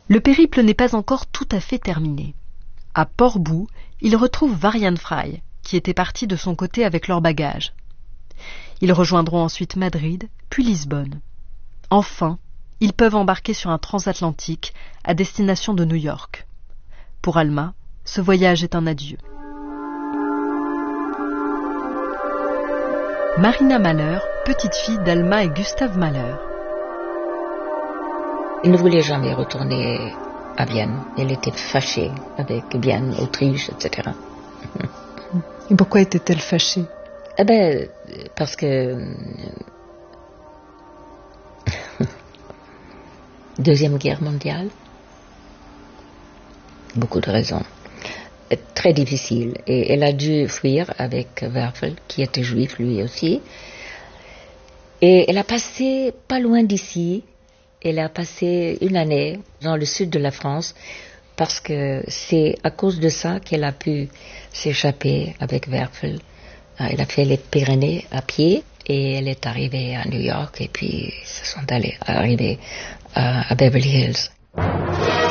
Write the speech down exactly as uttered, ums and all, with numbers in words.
Le périple n'est pas encore tout à fait terminé. À Portbou, ils retrouvent Varian Fry, qui était parti de son côté avec leurs bagages. Ils rejoindront ensuite Madrid, puis Lisbonne. Enfin, ils peuvent embarquer sur un transatlantique à destination de New York. Pour Alma, ce voyage est un adieu. Marina Mahler, petite fille d'Alma et Gustave Mahler. Il ne voulait jamais retourner à Vienne. Il était fâché avec Vienne, Autriche, et cetera. Et pourquoi était-elle fâchée? Eh ben, parce que... Deuxième guerre mondiale. Beaucoup de raisons. Très difficile. Et elle a dû fuir avec Werfel, qui était juif lui aussi. Et elle a passé pas loin d'ici. Elle a passé une année dans le sud de la France parce que c'est à cause de ça qu'elle a pu s'échapper avec Werfel. Elle a fait les Pyrénées à pied et elle est arrivée à New York et puis ils se sont allés arriver à, à Beverly Hills.